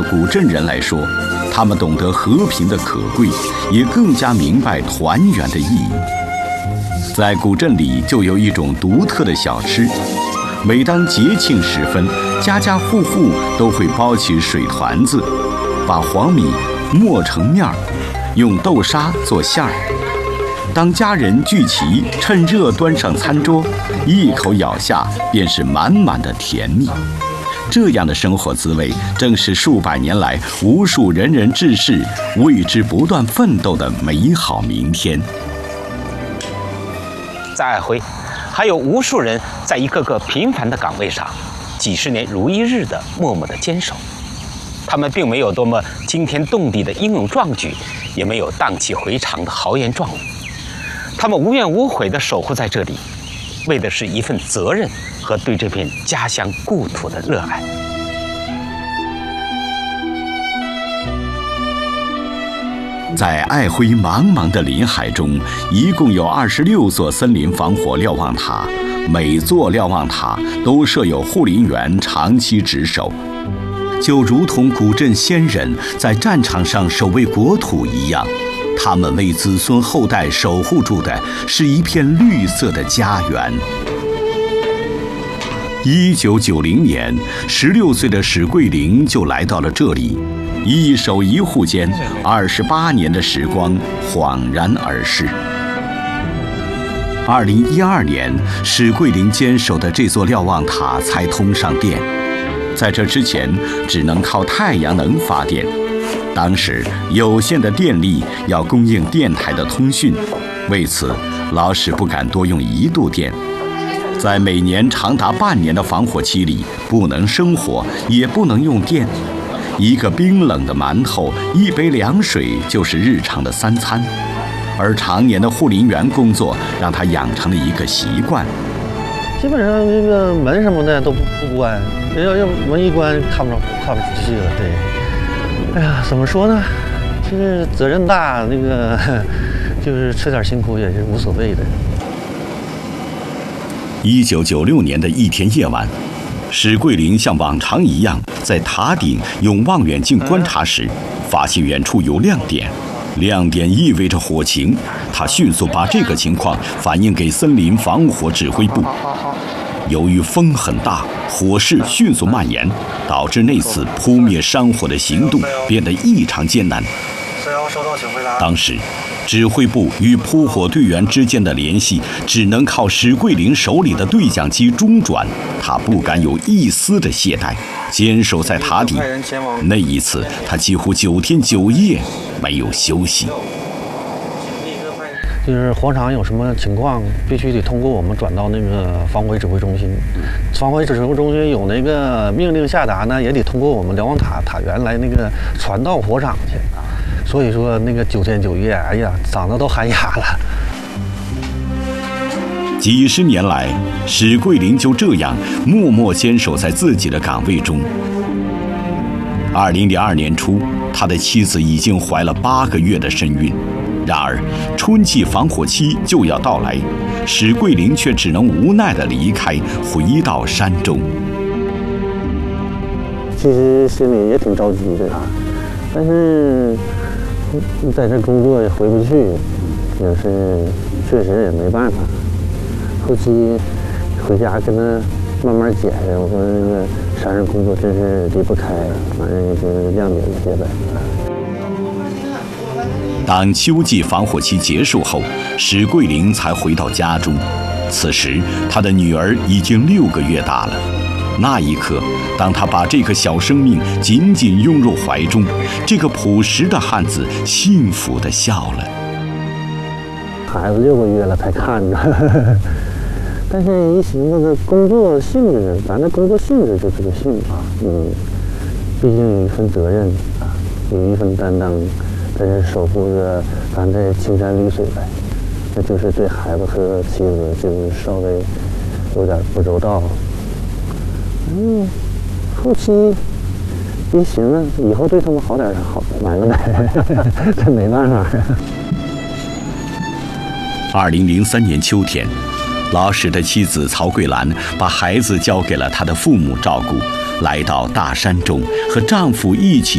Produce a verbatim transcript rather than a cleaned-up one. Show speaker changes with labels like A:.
A: 古镇人来说，他们懂得和平的可贵，也更加明白团圆的意义。在古镇里就有一种独特的小吃，每当节庆时分，家家户户都会包起水团子，把黄米磨成面儿，用豆沙做馅儿。当家人聚齐，趁热端上餐桌，一口咬下便是满满的甜蜜。这样的生活滋味，正是数百年来无数仁人志士为之不断奋斗的美好明天。
B: 在爱辉，还有无数人在一个个平凡的岗位上，几十年如一日的默默的坚守。他们并没有多么惊天动地的英勇壮举，也没有荡气回肠的豪言壮语。他们无怨无悔地守护在这里，为的是一份责任和对这片家乡故土的热爱。
A: 在爱辉茫茫的林海中，一共有二十六座森林防火瞭望塔，每座瞭望塔都设有护林员长期值守，就如同古镇先人在战场上守卫国土一样。他们为子孙后代守护住的是一片绿色的家园。一九九零年，十六岁的史桂林就来到了这里，一守一护间，二十八年的时光恍然而逝。二零一二年，史桂林坚守的这座瞭望塔才通上电，在这之前，只能靠太阳能发电。当时有限的电力要供应电台的通讯，为此老史不敢多用一度电。在每年长达半年的防火期里，不能生火，也不能用电。一个冰冷的馒头，一杯凉水就是日常的三餐。而常年的护林员工作，让他养成了一个习惯。
C: 基本上这个门什么的都不不关，要要门一关，看不着看不出去了。对。哎呀，怎么说呢？就是责任大，那个就是吃点辛苦也是无所谓的。
A: 一九九六年的一天夜晚，史桂林像往常一样在塔顶用望远镜观察时，发现远处有亮点，亮点意味着火情。他迅速把这个情况反映给森林防火指挥部。由于风很大，火势迅速蔓延，导致那次扑灭山火的行动变得异常艰难。当时，指挥部与扑火队员之间的联系只能靠史桂林手里的对讲机中转，他不敢有一丝的懈怠，坚守在塔顶。那一次，他几乎九天九夜没有休息。
C: 就是火场有什么情况，必须得通过我们转到那个防火指挥中心。防火指挥中心有那个命令下达呢，也得通过我们瞭望塔塔员来那个传到火场去。所以说那个九天九夜，哎呀，嗓子都喊哑了。
A: 几十年来，史桂林就这样默默坚守在自己的岗位中。二零零二年初，他的妻子已经怀了八个月的身孕。然而，春季防火期就要到来，史桂林却只能无奈地离开，回到山中。
C: 其实心里也挺着急的，但是在这工作也回不去，也是确实也没办法。后期回家跟他慢慢解释，我说那个山上工作真是离不开，反正也是谅解一些呗。
A: 当秋季防火期结束后，史桂林才回到家中。此时，他的女儿已经六个月大了。那一刻，当他把这个小生命紧紧拥入怀中，这个朴实的汉子幸福地笑了。
C: 孩子六个月了才看着，但是一寻思这工作性质，咱的工作性质就这个性质，嗯，毕竟有一份责任，有一份担当。在这守护着咱这青山绿水呗，那就是对孩子和妻子就是稍微有点不周到。嗯，后期一寻思，以后对他们好点好完了呗，这没办法。
A: 二零零三年秋天，老史的妻子曹桂兰把孩子交给了他的父母照顾，来到大山中和丈夫一起